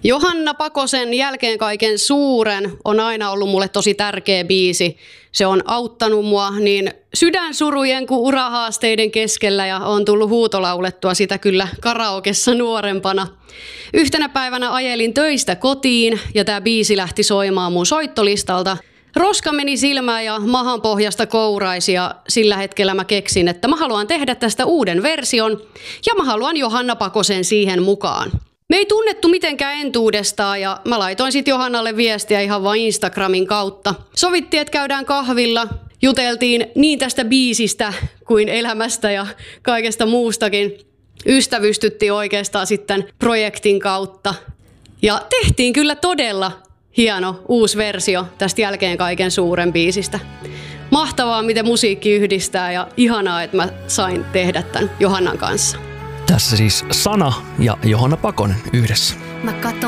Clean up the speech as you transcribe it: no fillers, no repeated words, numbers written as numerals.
Johanna Pakosen Jälkeen kaiken suuren on aina ollut mulle tosi tärkeä biisi. Se on auttanut mua niin sydänsurujen kuin urahaasteiden keskellä ja on tullut huutolaulettua sitä kyllä karaokessa nuorempana. Yhtenä päivänä ajelin töistä kotiin ja tämä biisi lähti soimaan mun soittolistalta. Roska meni silmään ja mahan pohjasta kouraisi ja sillä hetkellä mä keksin, että mä haluan tehdä tästä uuden version ja mä haluan Johanna Pakosen siihen mukaan. Me ei tunnettu mitenkään entuudestaan ja mä laitoin sitten Johannalle viestiä ihan vain Instagramin kautta. Sovittiin, että käydään kahvilla, juteltiin niin tästä biisistä kuin elämästä ja kaikesta muustakin. Ystävystyttiin oikeastaan sitten projektin kautta ja tehtiin kyllä todella hieno uusi versio tästä Jälkeen kaiken suuren biisistä. Mahtavaa, miten musiikki yhdistää ja ihanaa, että mä sain tehdä tämän Johannan kanssa. Tässä siis Sana ja Johanna Pakonen yhdessä. Mä katon